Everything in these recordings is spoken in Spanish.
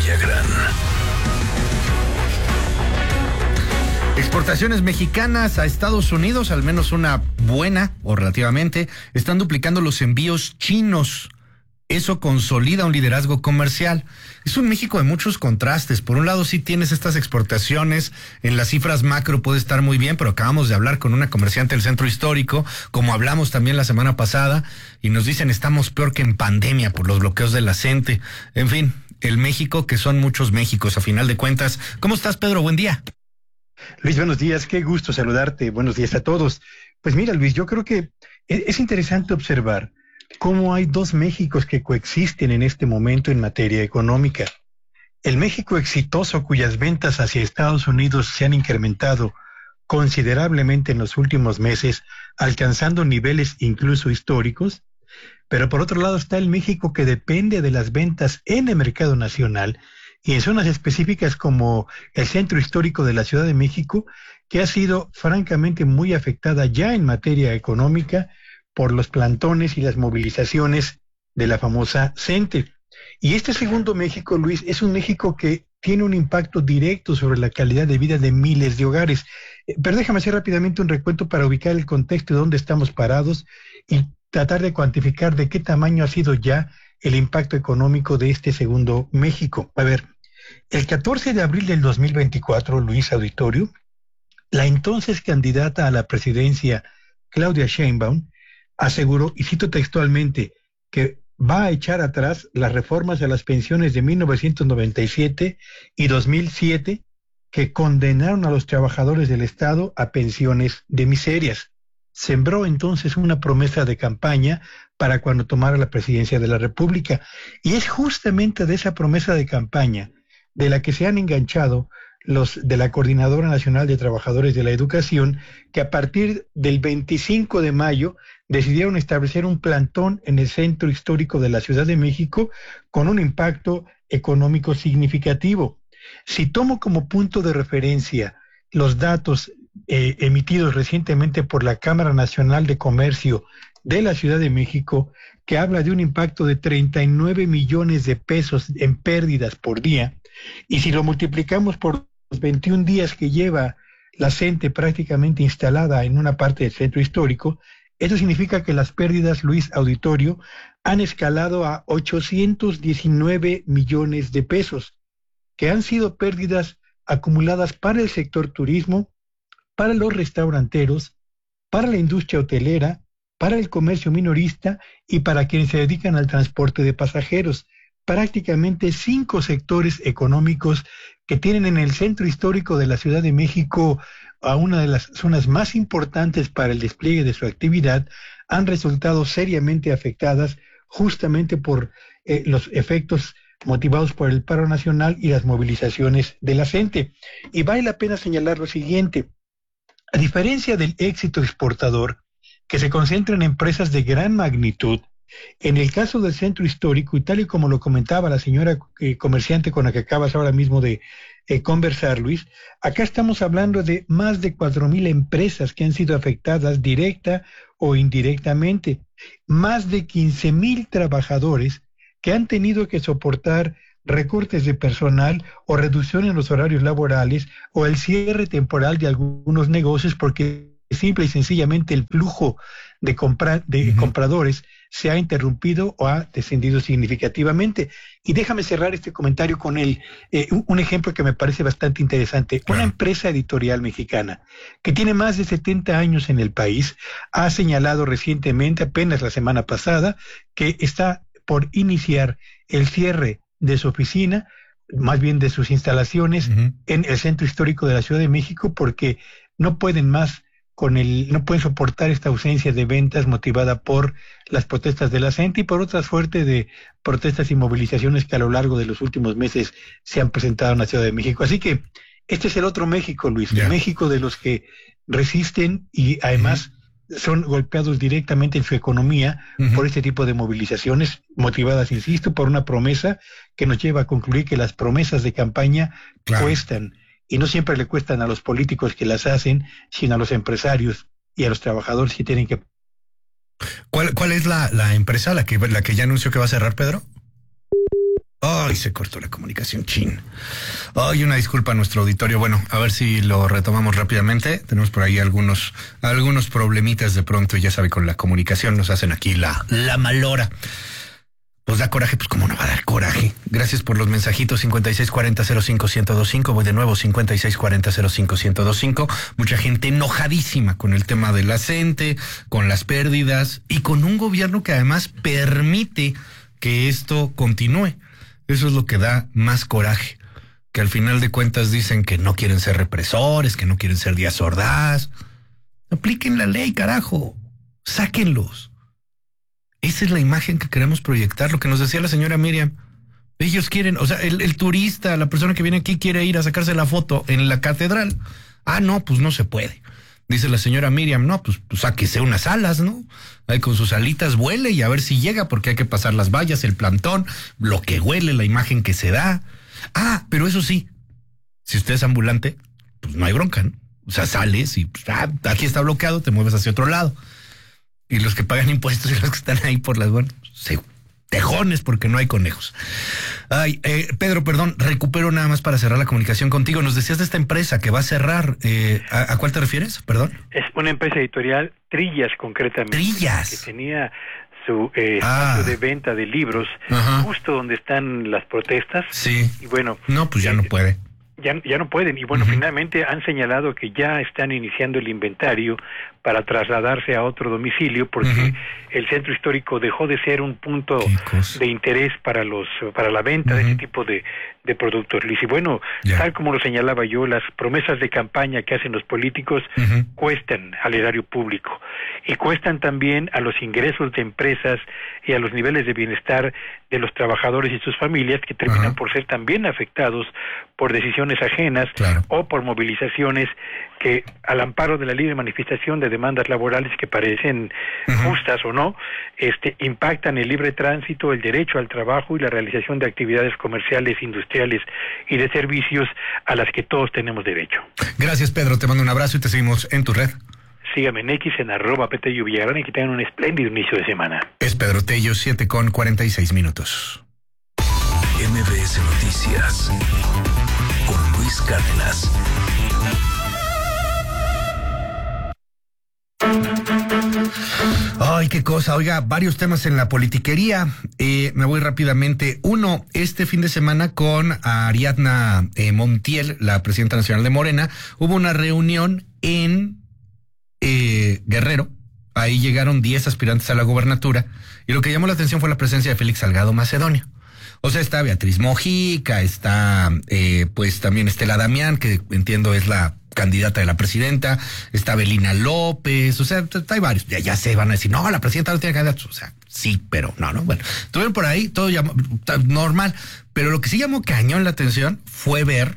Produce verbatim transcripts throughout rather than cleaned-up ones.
Villagrán. Exportaciones mexicanas a Estados Unidos, al menos una buena o relativamente, están duplicando los envíos chinos. Eso consolida un liderazgo comercial. Es un México de muchos contrastes. Por un lado, sí tienes estas exportaciones, en las cifras macro puede estar muy bien, pero acabamos de hablar con una comerciante del centro histórico, como hablamos también la semana pasada, y nos dicen estamos peor que en pandemia por los bloqueos de la CENTE. En fin, el México que son muchos Méxicos, a final de cuentas. ¿Cómo estás, Pedro? Buen día. Luis, buenos días, qué gusto saludarte, buenos días a todos. Pues mira, Luis, yo creo que es interesante observar cómo hay dos Méxicos que coexisten en este momento en materia económica. El México exitoso, cuyas ventas hacia Estados Unidos se han incrementado considerablemente en los últimos meses, alcanzando niveles incluso históricos, pero por otro lado está el México que depende de las ventas en el mercado nacional y en zonas específicas como el centro histórico de la Ciudad de México, que ha sido francamente muy afectada ya en materia económica por los plantones y las movilizaciones de la famosa CENTE. Y este segundo México, Luis, es un México que tiene un impacto directo sobre la calidad de vida de miles de hogares. Pero déjame hacer rápidamente un recuento para ubicar el contexto de dónde estamos parados y tratar de cuantificar de qué tamaño ha sido ya el impacto económico de este segundo México. A ver, el catorce de abril del dos mil veinticuatro, Luis Auditorio, la entonces candidata a la presidencia, Claudia Sheinbaum, aseguró, y cito textualmente, que va a echar atrás las reformas a las pensiones de mil novecientos noventa y siete y dos mil siete que condenaron a los trabajadores del Estado a pensiones de miserias. Sembró entonces una promesa de campaña para cuando tomara la presidencia de la República. Y es justamente de esa promesa de campaña de la que se han enganchado los de la Coordinadora Nacional de Trabajadores de la Educación, que a partir del veinticinco de mayo decidieron establecer un plantón en el centro histórico de la Ciudad de México con un impacto económico significativo. Si tomo como punto de referencia los datos eh, emitidos recientemente por la Cámara Nacional de Comercio de la Ciudad de México, que habla de un impacto de treinta y nueve millones de pesos en pérdidas por día, y si lo multiplicamos por los veintiún días que lleva la CENTE prácticamente instalada en una parte del centro histórico, eso significa que las pérdidas, Luis Auditorio, han escalado a ochocientos diecinueve millones de pesos, que han sido pérdidas acumuladas para el sector turismo, para los restauranteros, para la industria hotelera, para el comercio minorista y para quienes se dedican al transporte de pasajeros. Prácticamente cinco sectores económicos que tienen en el centro histórico de la Ciudad de México a una de las zonas más importantes para el despliegue de su actividad, han resultado seriamente afectadas justamente por eh, los efectos motivados por el paro nacional y las movilizaciones de la CENTE. Y vale la pena señalar lo siguiente: a diferencia del éxito exportador, que se concentra en empresas de gran magnitud, en el caso del centro histórico, y tal y como lo comentaba la señora eh, comerciante con la que acabas ahora mismo de eh, conversar, Luis, acá estamos hablando de más de cuatro mil empresas que han sido afectadas directa o indirectamente, más de quince mil trabajadores que han tenido que soportar recortes de personal o reducción en los horarios laborales o el cierre temporal de algunos negocios porque simple y sencillamente el flujo de, compra, de uh-huh. compradores se ha interrumpido o ha descendido significativamente. Y déjame cerrar este comentario con el, eh, un, un ejemplo que me parece bastante interesante. Claro. Una empresa editorial mexicana que tiene más de setenta años en el país ha señalado recientemente, apenas la semana pasada, que está por iniciar el cierre de su oficina, más bien de sus instalaciones uh-huh. en el centro histórico de la Ciudad de México, porque no pueden más con el, no pueden soportar esta ausencia de ventas motivada por las protestas de la CENTE y por otras fuertes de protestas y movilizaciones que a lo largo de los últimos meses se han presentado en la Ciudad de México. Así que este es el otro México, Luis, yeah. el México de los que resisten y además uh-huh. son golpeados directamente en su economía uh-huh. por este tipo de movilizaciones motivadas, insisto, por una promesa que nos lleva a concluir que las promesas de campaña claro. cuestan. Y no siempre le cuestan a los políticos que las hacen, sino a los empresarios y a los trabajadores que tienen que... ¿Cuál, cuál es la, la empresa, la que, la que ya anunció que va a cerrar, Pedro? Ay, se cortó la comunicación, chin. Ay, una disculpa a nuestro auditorio. Bueno, a ver si lo retomamos rápidamente. Tenemos por ahí algunos, algunos problemitas de pronto, y ya sabe, con la comunicación nos hacen aquí la, la malora. Pues da coraje, pues cómo no va a dar coraje. Gracias por los mensajitos. Cincuenta y seis cuarenta cero cinco ciento veinticinco. Voy de nuevo, cincuenta y seis cuarenta cero cinco ciento veinticinco. Mucha gente enojadísima con el tema de la CENTE, con las pérdidas y con un gobierno que además permite que esto continúe. Eso es lo que da más coraje, que al final de cuentas dicen que no quieren ser represores, que no quieren ser Díaz Ordaz. Apliquen la ley, carajo. Sáquenlos. Esa es la imagen que queremos proyectar, lo que nos decía la señora Miriam. Ellos quieren, o sea, el, el turista, la persona que viene aquí quiere ir a sacarse la foto en la catedral. Ah, no, pues no se puede. Dice la señora Miriam, no, pues, pues sáquese unas alas, ¿no? Ahí con sus alitas vuele y a ver si llega, porque hay que pasar las vallas, el plantón, lo que huele, la imagen que se da. Ah, pero eso sí, si usted es ambulante, pues no hay bronca, ¿no? O sea, sales y pues, ah, aquí está bloqueado, te mueves hacia otro lado. Y los que pagan impuestos y los que están ahí por las buenas, se tejones porque no hay conejos. Ay, eh, Pedro, perdón, recupero nada más para cerrar la comunicación contigo. Nos decías de esta empresa que va a cerrar. Eh, ¿a, ¿A cuál te refieres? Perdón. Es una empresa editorial, Trillas concretamente. Trillas. Que tenía su eh, ah. espacio de venta de libros, ajá, justo donde están las protestas. Sí. Y bueno. No, pues ya eh, no puede. Ya, ya no pueden. Y bueno, uh-huh, finalmente han señalado que ya están iniciando el inventario para trasladarse a otro domicilio, porque uh-huh, el centro histórico dejó de ser un punto de interés para los para la venta uh-huh de ese tipo de, de productos, Luis. Y bueno, yeah, tal como lo señalaba yo, las promesas de campaña que hacen los políticos uh-huh cuestan al erario público y cuestan también a los ingresos de empresas y a los niveles de bienestar de los trabajadores y sus familias, que terminan uh-huh por ser también afectados por decisiones ajenas, claro, o por movilizaciones que, al amparo de la libre manifestación de demandas laborales que parecen uh-huh justas o no, este, impactan el libre tránsito, el derecho al trabajo y la realización de actividades comerciales, industriales y de servicios a las que todos tenemos derecho. Gracias, Pedro, te mando un abrazo y te seguimos en tu red. Sígame en X en arroba Petello Villagrán y que tengan un espléndido inicio de semana. Es Pedro Tello, siete con cuarenta y seis minutos. M B S Noticias con Luis Cárdenas. Ay, qué cosa. Oiga, varios temas en la politiquería. Eh, me voy rápidamente. Uno, este fin de semana con Ariadna eh, Montiel, la presidenta nacional de Morena, hubo una reunión en eh, Guerrero. Ahí llegaron diez aspirantes a la gobernatura y lo que llamó la atención fue la presencia de Félix Salgado Macedonio. O sea, está Beatriz Mojica, está eh, pues también Estela Damián, que entiendo es la candidata de la presidenta, está Belina López, o sea, hay varios. Ya, ya se van a decir, no, la presidenta no tiene candidatos. O sea, sí, pero no, no. Bueno, estuvieron por ahí, todo llamó, normal. Pero lo que sí llamó cañón la atención fue ver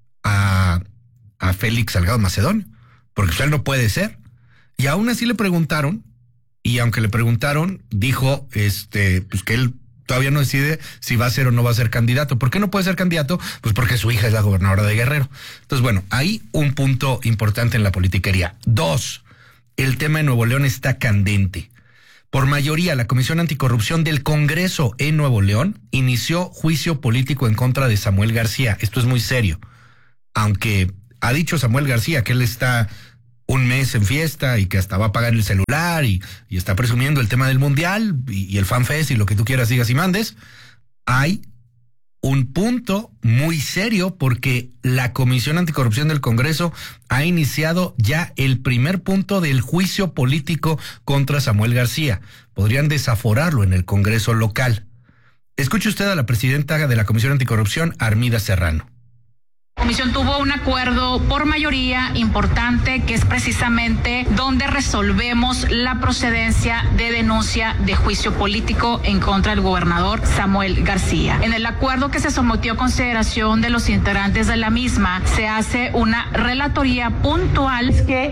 a, a Félix Salgado Macedonio, porque usted no puede ser. Y aún así le preguntaron, y aunque le preguntaron, dijo este, pues que él todavía no decide si va a ser o no va a ser candidato. ¿Por qué no puede ser candidato? Pues porque su hija es la gobernadora de Guerrero. Entonces, bueno, hay un punto importante en la politiquería. Dos, el tema de Nuevo León está candente. Por mayoría, la Comisión Anticorrupción del Congreso en Nuevo León inició juicio político en contra de Samuel García. Esto es muy serio. Aunque ha dicho Samuel García que él está un mes en fiesta y que hasta va a pagar el celular y, y está presumiendo el tema del mundial y, y el FanFest y lo que tú quieras, digas y mandes, hay un punto muy serio porque la Comisión Anticorrupción del Congreso ha iniciado ya el primer punto del juicio político contra Samuel García. Podrían desaforarlo en el Congreso local. Escuche usted a la presidenta de la Comisión Anticorrupción, Armida Serrano. La comisión tuvo un acuerdo por mayoría importante, que es precisamente donde resolvemos la procedencia de denuncia de juicio político en contra del gobernador Samuel García. En el acuerdo que se sometió a consideración de los integrantes de la misma, se hace una relatoría puntual que...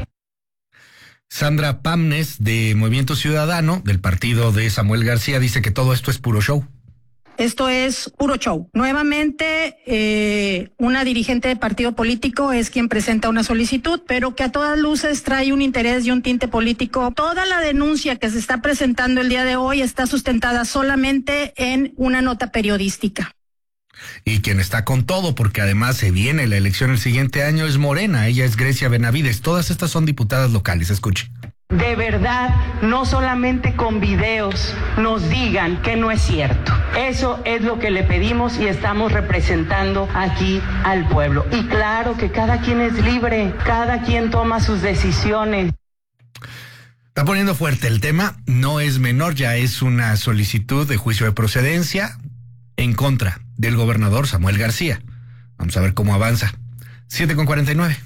Sandra Pamnes, de Movimiento Ciudadano, del partido de Samuel García, dice que todo esto es puro show. Esto es puro show. Nuevamente, eh, una dirigente de partido político es quien presenta una solicitud, pero que a todas luces trae un interés y un tinte político. Toda la denuncia que se está presentando el día de hoy está sustentada solamente en una nota periodística. Y quien está con todo, porque además se viene la elección el siguiente año, es Morena. Ella es Grecia Benavides. Todas estas son diputadas locales. Escuche. De verdad, no solamente con videos nos digan que no es cierto. Eso es lo que le pedimos y estamos representando aquí al pueblo. Y claro que cada quien es libre, cada quien toma sus decisiones. Está poniendo fuerte el tema, no es menor, ya es una solicitud de juicio de procedencia en contra del gobernador Samuel García. Vamos a ver cómo avanza. siete con cuarenta y nueve.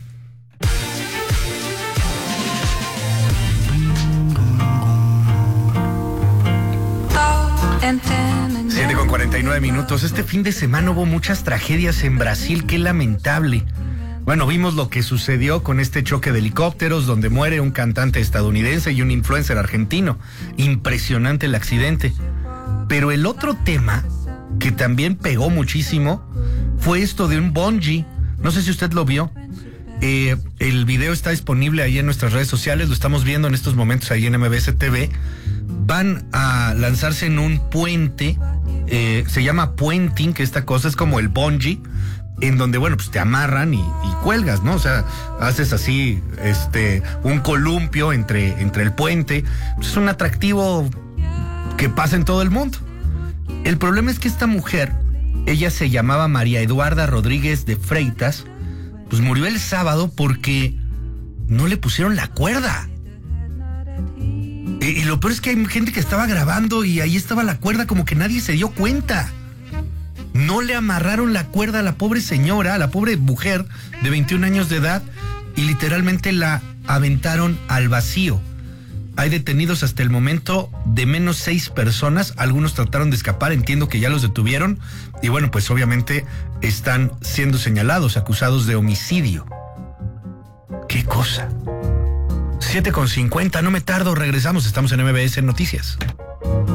siete con cuarenta y nueve minutos. Este fin de semana hubo muchas tragedias en Brasil, qué lamentable. Bueno, vimos lo que sucedió con este choque de helicópteros donde muere un cantante estadounidense y un influencer argentino. Impresionante el accidente. Pero el otro tema que también pegó muchísimo fue esto de un bungee. No sé si usted lo vio. Eh, el video está disponible ahí en nuestras redes sociales, lo estamos viendo en estos momentos ahí en M B S T V. Van a lanzarse en un puente, eh, se llama puenting, que esta cosa es como el bungee, en donde, bueno, pues te amarran y, y cuelgas, ¿no? O sea, haces así, este, un columpio entre, entre el puente. Es un atractivo que pasa en todo el mundo. El problema es que esta mujer, ella se llamaba María Eduarda Rodríguez de Freitas, pues murió el sábado porque no le pusieron la cuerda. Y, y lo peor es que hay gente que estaba grabando y ahí estaba la cuerda, como que nadie se dio cuenta. No le amarraron la cuerda a la pobre señora, a la pobre mujer de veintiún años de edad, y literalmente la aventaron al vacío. Hay detenidos hasta el momento de menos seis personas, algunos trataron de escapar, entiendo que ya los detuvieron, y bueno, pues obviamente están siendo señalados, acusados de homicidio. ¿Qué cosa? siete con cincuenta, no me tardo, regresamos, estamos en M B S Noticias.